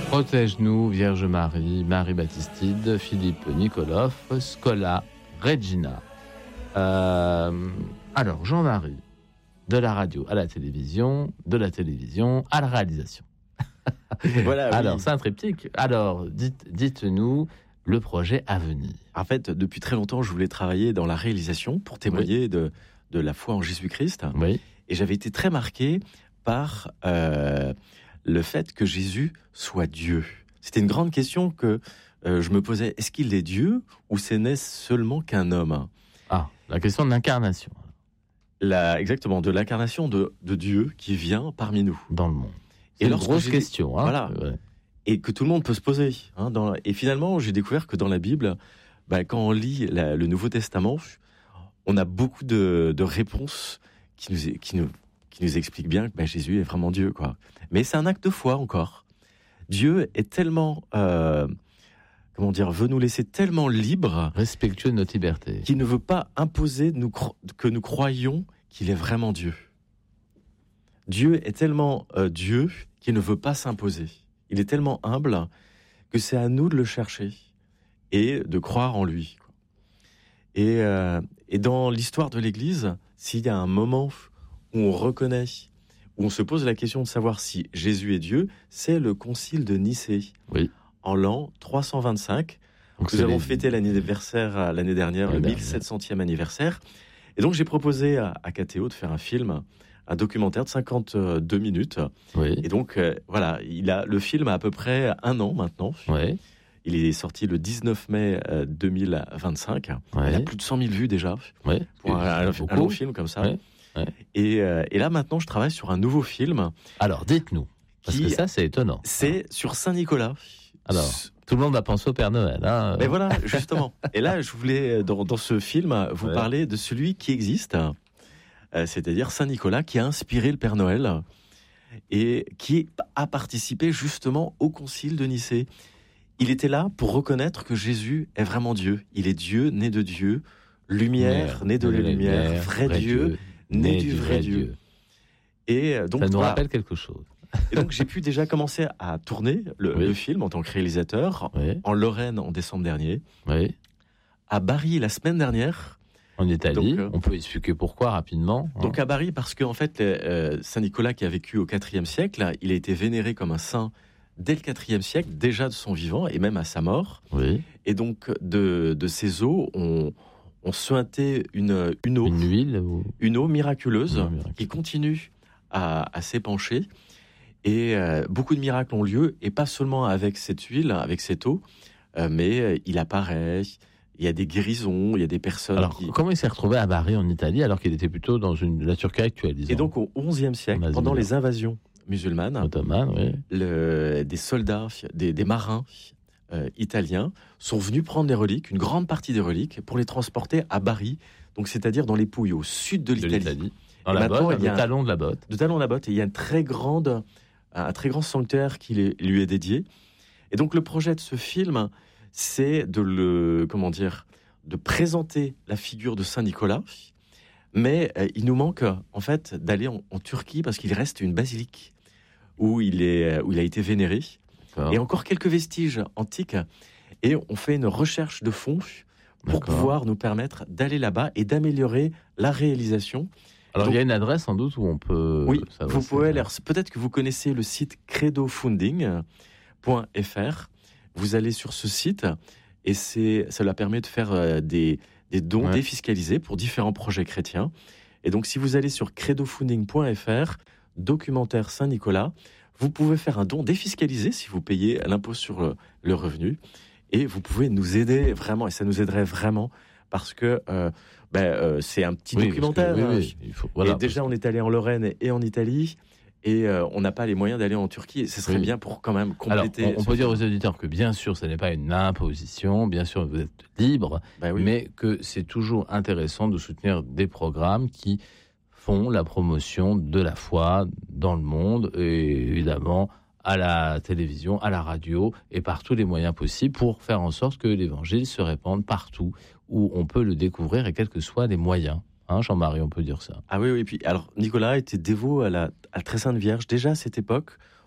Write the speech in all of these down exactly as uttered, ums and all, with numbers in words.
Protège-nous, Vierge Marie, Marie Baptistide, Philippe Nikolov, Scola, Regina. Euh, alors, Jean-Marie, de la radio à la télévision, de la télévision à la réalisation. Voilà, alors, oui. c'est un triptyque. Alors, dites, dites-nous le projet à venir. En fait, depuis très longtemps, je voulais travailler dans la réalisation pour témoigner oui. de, de la foi en Jésus-Christ. Oui. Et j'avais été très marqué par euh, le fait que Jésus soit Dieu. C'était une grande question que euh, je me posais. Est-ce qu'il est Dieu ou ce n'est seulement qu'un homme ? Ah, la question de l'incarnation. La, exactement, de l'incarnation de, de Dieu qui vient parmi nous. Dans le monde. C'est et une grosse Jésus, question. Hein, voilà. Ouais. Et que tout le monde peut se poser. Hein, dans, et finalement, j'ai découvert que dans la Bible, bah, quand on lit la, le Nouveau Testament, on a beaucoup de, de réponses qui nous, qui, nous, qui nous expliquent bien que bah, Jésus est vraiment Dieu, quoi. Mais c'est un acte de foi encore. Dieu est tellement, euh, comment dire, veut nous laisser tellement libres, respectueux de notre liberté, qu'il ne veut pas imposer nous, que nous croyions qu'il est vraiment Dieu. Dieu est tellement euh, Dieu qu'il ne veut pas s'imposer. Il est tellement humble que c'est à nous de le chercher et de croire en lui. Et, euh, et dans l'histoire de l'Église, s'il y a un moment où on reconnaît, où on se pose la question de savoir si Jésus est Dieu, c'est le Concile de Nicée, oui. en l'an trois cent vingt-cinq. Donc Nous avons les... fêté l'anniversaire l'année dernière, le mille sept centième anniversaire. Et donc j'ai proposé à, à K T O de faire un film, un documentaire de cinquante-deux minutes. Oui. Et donc, euh, voilà, il a, le film a à peu près un an maintenant. Oui. Il est sorti le dix-neuf mai deux mille vingt-cinq. Oui. Il a plus de cent mille vues déjà. Oui. Pour un, un, un long film comme ça. Oui. Oui. Et, euh, et là, maintenant, je travaille sur un nouveau film. Alors, dites-nous. Parce qui, que ça, c'est étonnant. C'est ah. sur Saint-Nicolas. Alors, tout le monde va penser au Père Noël. Hein. Mais voilà, justement. Et là, je voulais, dans, dans ce film, vous ouais. parler de celui qui existe. Euh, c'est-à-dire Saint-Nicolas qui a inspiré le Père Noël et qui a participé justement au Concile de Nicée. Il était là pour reconnaître que Jésus est vraiment Dieu. Il est Dieu, né de Dieu, lumière, né de la lumière, lumière vrai, vrai Dieu, Dieu, né du vrai Dieu. Dieu. Et donc, ça nous voilà. rappelle quelque chose. Et donc j'ai pu déjà commencer à tourner le, oui. le film en tant que réalisateur oui. en Lorraine en décembre dernier, oui. à Bari la semaine dernière. En Italie, donc, euh, on peut expliquer pourquoi rapidement. Donc à Bari, parce qu'en fait, euh, Saint Nicolas qui a vécu au quatrième siècle, il a été vénéré comme un saint dès le quatrième siècle, déjà de son vivant et même à sa mort. Oui. Et donc de, de ces eaux, on, on suintait une, une eau, une huile, ou... une eau miraculeuse oui, miraculeuse. qui continue à, à s'épancher. Et euh, beaucoup de miracles ont lieu, et pas seulement avec cette huile, avec cette eau, euh, mais euh, il apparaît. Il y a des guérisons, il y a des personnes alors, qui... comment il s'est retrouvé à Bari en Italie alors qu'il était plutôt dans une, la Turquie actuelle, disons. Et donc au onzième siècle, pendant les invasions musulmanes, ottomanes, oui. le, des soldats, des, des marins euh, italiens sont venus prendre des reliques, une grande partie des reliques, pour les transporter à Bari, donc c'est-à-dire dans les Pouilles, au sud de l'Italie. De l'Italie. Dans la botte, il y a le talon de la botte. De talon de la botte, et il y a une très grande, un très grand sanctuaire qui lui est dédié. Et donc le projet de ce film, c'est de le, comment dire, de présenter la figure de Saint Nicolas, mais euh, il nous manque en fait d'aller en, en Turquie parce qu'il reste une basilique où il est, où il a été vénéré, D'accord. et encore quelques vestiges antiques. Et on fait une recherche de fonds pour D'accord. pouvoir nous permettre d'aller là-bas et d'améliorer la réalisation. Alors donc, il y a une adresse sans doute où on peut. Oui, vous pouvez aller. Peut-être que vous connaissez le site credofunding point f r. Vous allez sur ce site et c'est, cela permet de faire euh, des, des dons ouais. défiscalisés pour différents projets chrétiens. Et donc, si vous allez sur credofunding point f r, documentaire Saint-Nicolas, vous pouvez faire un don défiscalisé si vous payez l'impôt sur le, le revenu. Et vous pouvez nous aider vraiment, et ça nous aiderait vraiment, parce que euh, ben, euh, c'est un petit oui, documentaire. Que, oui, oui, il faut, voilà, et déjà, on est allé en Lorraine et en Italie. Et euh, on n'a pas les moyens d'aller en Turquie. Et ce serait oui. bien pour quand même compléter. Alors, on, on peut dire aux auditeurs que bien sûr, ce n'est pas une imposition. Bien sûr, vous êtes libre. Ben oui. Mais que c'est toujours intéressant de soutenir des programmes qui font la promotion de la foi dans le monde. Et évidemment, à la télévision, à la radio et par tous les moyens possibles pour faire en sorte que l'évangile se répande partout où on peut le découvrir et quels que soient les moyens. Hein, Jean-Marie, on peut dire ça. Ah oui, oui. Puis, alors, Nicolas était dévot à la, à la Très Sainte Vierge déjà à cette époque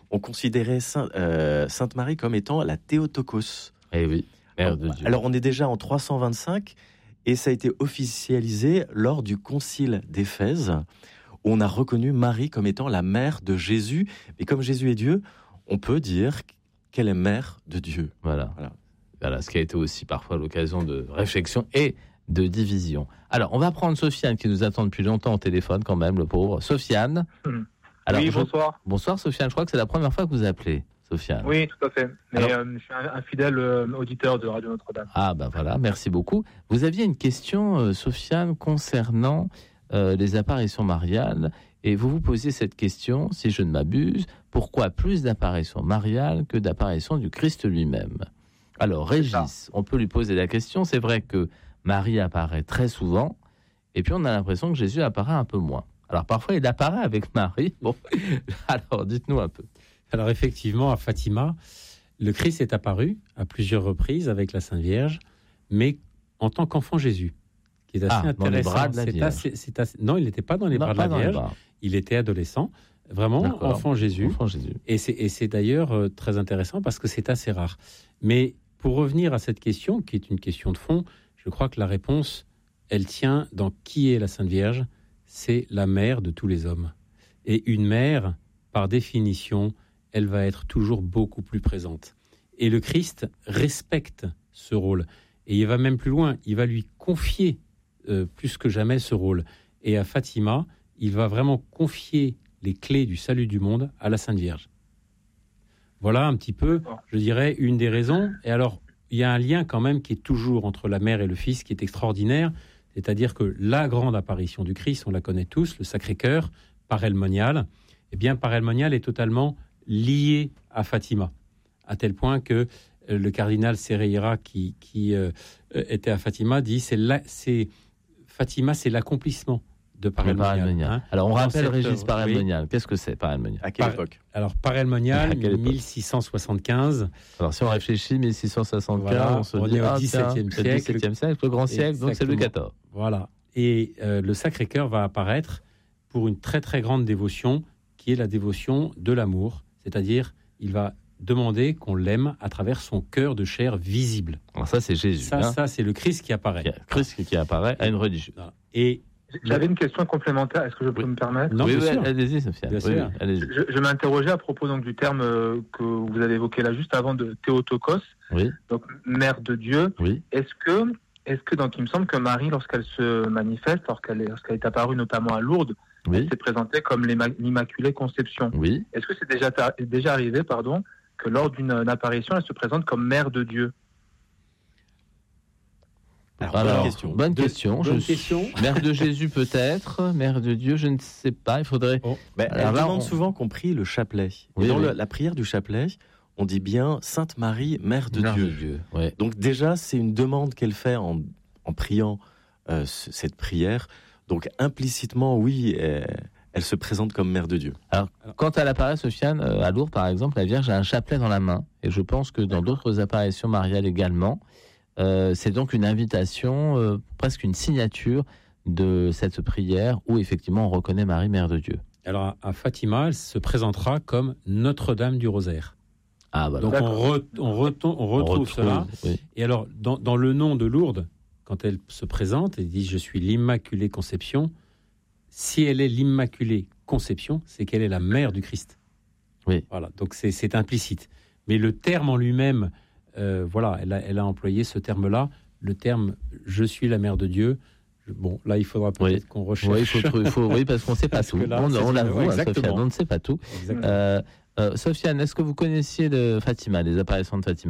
on considérait Saint, euh, Sainte Marie comme étant la Théotokos. Eh oui, Mère de Dieu. Alors on est déjà en trois cent vingt-cinq et ça a été officialisé lors du concile d'Éphèse où on a reconnu Marie comme étant la mère de Jésus. Et comme Jésus est Dieu, on peut dire qu'elle est mère de Dieu. Voilà. Voilà. Voilà, ce qui a été aussi parfois l'occasion de réflexion et de division. Alors, on va prendre Sofiane qui nous attend depuis longtemps au téléphone quand même, le pauvre. Sofiane. Mmh. Alors, oui, je... bonsoir. Bonsoir Sofiane, je crois que c'est la première fois que vous appelez, Sofiane. Oui, tout à fait. Mais Alors... euh, je suis un, un fidèle euh, auditeur de Radio Notre-Dame. Ah ben voilà, merci beaucoup. Vous aviez une question, euh, Sofiane, concernant euh, les apparitions mariales, et vous vous posiez cette question, si je ne m'abuse, pourquoi plus d'apparitions mariales que d'apparitions du Christ lui-même ? Alors, Régis, on peut lui poser la question. C'est vrai que Marie apparaît très souvent, et puis on a l'impression que Jésus apparaît un peu moins. Alors, parfois, il apparaît avec Marie. Bon, alors, dites-nous un peu. Alors, effectivement, à Fatima, le Christ est apparu à plusieurs reprises avec la Sainte Vierge, mais en tant qu'enfant Jésus, qui est assez ah, intéressant. Dans les bras de la c'est Vierge. Assez, c'est assez... Non, il n'était pas dans les non, bras de la Vierge. Il était adolescent. Vraiment, D'accord. enfant Jésus. Enfant Jésus. Et c'est, et c'est d'ailleurs euh, très intéressant parce que c'est assez rare. Mais pour revenir à cette question, qui est une question de fond, je crois que la réponse, elle tient dans qui est la Sainte Vierge. C'est la mère de tous les hommes. Et une mère, par définition, elle va être toujours beaucoup plus présente. Et le Christ respecte ce rôle. Et il va même plus loin, il va lui confier euh, plus que jamais ce rôle. Et à Fatima, il va vraiment confier les clés du salut du monde à la Sainte Vierge. Voilà un petit peu, je dirais, une des raisons. Et alors, il y a un lien quand même qui est toujours entre la mère et le fils qui est extraordinaire. C'est-à-dire que la grande apparition du Christ, on la connaît tous, le Sacré-Cœur, parelmonial, eh bien, parelmonial est totalement lié à Fatima, à tel point que euh, le cardinal Serreira, qui, qui euh, était à Fatima, dit c'est, la, c'est Fatima, c'est l'accomplissement de parelmonial. Hein. Alors, on Dans rappelle cette, Régis parelmonial. Oui. Qu'est-ce que c'est, parelmonial ? À quelle Par, époque ? Alors, parelmonial, mille six cent soixante-quinze. Alors, si on réfléchit, mille six cent soixante-quinze, voilà, on se on dit, est au ah, dix-septième tiens, siècle. dix-septième siècle, le grand siècle, Exactement. donc c'est Louis quatorze. Voilà. Et euh, le Sacré-Cœur va apparaître pour une très très grande dévotion, qui est la dévotion de l'amour. C'est-à-dire, il va demander qu'on l'aime à travers son cœur de chair visible. Alors ça, c'est Jésus. Ça, hein. ça c'est le Christ qui apparaît. Le Christ qui apparaît à une religieuse. Et j'avais une question complémentaire, est-ce que je peux oui. me permettre ? Non, oui, bien oui, sûr. allez-y, Sofiane. Bien Oui, sûr. oui, allez-y. Je, je m'interrogeais à propos donc, du terme euh, que vous avez évoqué là juste avant de Théotokos, Oui. donc mère de Dieu. Oui. Est-ce que, est-ce que donc, il me semble que Marie, lorsqu'elle se manifeste, lorsqu'elle est, lorsqu'elle est apparue notamment à Lourdes, Oui. elle s'est présentée comme l'Immaculée Conception. Oui. Est-ce que c'est déjà, déjà arrivé pardon, que lors d'une apparition, elle se présente comme mère de Dieu ? Alors, Alors, bonne question. Bonne De- question. bonne Je question. suis- Mère de Jésus peut-être, mère de Dieu, je ne sais pas. Il faudrait. Oh. Ben, Alors elle là, demande on- souvent qu'on prie le chapelet. Et Oui, dans oui. le- la prière du chapelet, on dit bien Sainte Marie, Mère de Mère Dieu. de Dieu. Ouais. Donc déjà, c'est une demande qu'elle fait en, en priant euh, ce- cette prière. Donc implicitement, oui, elle, elle se présente comme Mère de Dieu. Alors, quand elle apparaît, Sofiane, euh, à Lourdes, par exemple, la Vierge a un chapelet dans la main. Et je pense que dans d'autres apparitions mariales également, euh, c'est donc une invitation, euh, presque une signature de cette prière où effectivement on reconnaît Marie, Mère de Dieu. Alors, à Fatima, elle se présentera comme Notre-Dame du Rosaire. Ah, voilà. Donc, on, re- on, reton- on retrouve, cela. Oui. Et alors, dans, dans le nom de Lourdes, quand elle se présente, elle dit « Je suis l'Immaculée Conception ». Si elle est l'Immaculée Conception, c'est qu'elle est la mère du Christ. Oui. Voilà, donc c'est, c'est implicite. Mais le terme en lui-même, euh, voilà, elle a, elle a employé ce terme-là, le terme « Je suis la mère de Dieu ». Bon, là, il faudra peut-être Oui. qu'on recherche. Oui, il faut, il faut, oui, parce qu'on ne sait pas Parce tout. que là, on c'est on une- l'avoue, ouais, hein, exactement. Sofiane, on ne sait pas tout. Exactement. Euh, euh, Sofiane, est-ce que vous connaissiez de Fatima, les apparitions de Fatima ?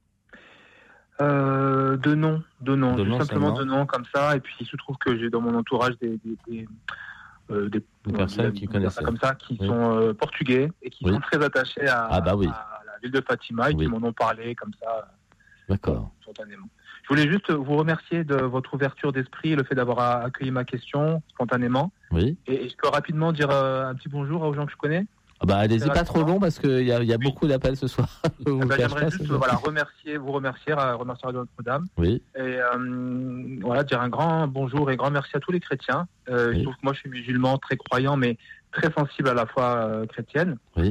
Euh, de nom, de nom, De tout nom simplement seulement. de nom comme ça. Et puis il se trouve que j'ai dans mon entourage des, des, des, euh, des- Des personnes qui on va dire connaissent. ça comme ça, qui Oui. sont euh, portugais et qui Oui. sont très attachés à, Ah bah oui. à la ville de Fatima et Oui. qui m'en ont parlé comme ça D'accord. spontanément. Je voulais juste vous remercier de votre ouverture d'esprit et le fait d'avoir accueilli ma question spontanément. Oui. Et, et je peux rapidement dire euh, un petit bonjour aux gens que je connais. Ah bah, allez-y, Très pas trop long parce qu'il y a, y a Oui. beaucoup d'appels ce soir. Je vous Eh ben, cache J'aimerais pas, juste c'est euh, bien. voilà, remercier, vous remercier, euh, remercier Radio Notre-Dame. Oui. Et euh, voilà, dire un grand bonjour et grand merci à tous les chrétiens. Euh, Oui. Je trouve que moi, je suis musulman, très croyant, mais très sensible à la foi euh, chrétienne. Oui.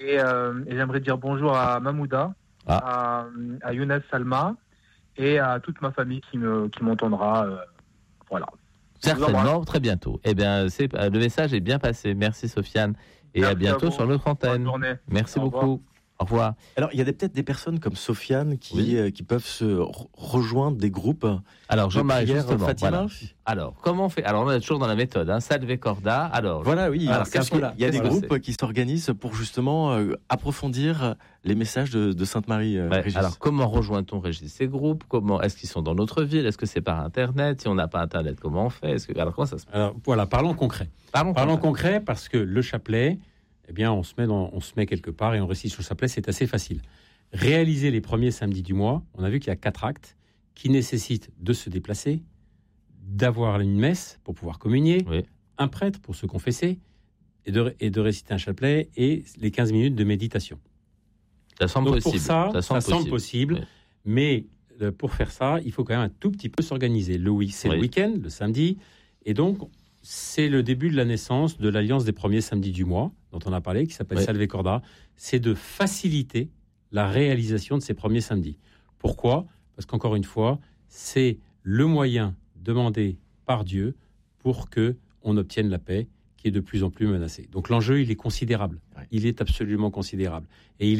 Et, euh, et j'aimerais dire bonjour à Mamouda, Ah. à, à Younes Salma et à toute ma famille qui me qui m'entendra. Euh, voilà. Certainement, très bientôt. Eh bien, c'est, le message est bien passé. Merci Sofiane. Et Merci à bientôt à vous. sur notre antenne. Bonne journée. Merci Au revoir. beaucoup. Au revoir. Alors, il y a des- peut-être des personnes comme Sofiane qui, Oui. euh, qui peuvent se re- rejoindre des groupes. Alors, de Jean-Marie, prière, justement, Fatima. voilà. Alors, comment on fait? Alors, on est toujours dans la méthode, hein, Salve Corda. Alors, Voilà, oui. Alors, Alors, qu'est-ce il y a- que- il y a des qu'est-ce que groupes c'est qui s'organisent pour justement euh, approfondir les messages de, de Sainte Marie. euh, ouais, Régis. alors, comment rejoint-on, Régis, ces groupes? Comment est-ce qu'ils sont dans notre ville? Est-ce que c'est par Internet? Si on n'a pas Internet, comment on fait? Est-ce que, alors, comment ça se passe? Alors voilà, parlons concret. Parlons. Parlons concret. concret parce que le chapelet, eh bien, on se met dans, on se met quelque part et on récite sur le chapelet, c'est assez facile. Réaliser les premiers samedis du mois, on a vu qu'il y a quatre actes qui nécessitent de se déplacer, d'avoir une messe pour pouvoir communier, Oui. un prêtre pour se confesser et de, et de réciter un chapelet et les quinze minutes de méditation. Ça semble Donc possible. pour ça, ça semble, possible. possible, Oui. mais euh, pour faire ça, il faut quand même un tout petit peu s'organiser. Le week, c'est Oui. le week-end, le samedi, et donc c'est le début de la naissance de l'alliance des premiers samedis du mois, dont on a parlé, qui s'appelle Oui. Salve Corda. C'est de faciliter la réalisation de ces premiers samedis. Pourquoi ? Parce qu'encore une fois, c'est le moyen demandé par Dieu pour que on obtienne la paix qui est de plus en plus menacée. Donc l'enjeu, il est considérable. Ouais. Il est absolument considérable. Et il